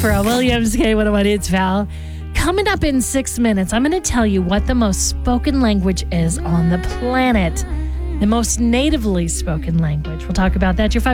Pharrell Williams, K101, it's Val. Coming up in 6 minutes, I'm going to tell you what the most spoken language is on the planet. The most natively spoken language. We'll talk about that. Your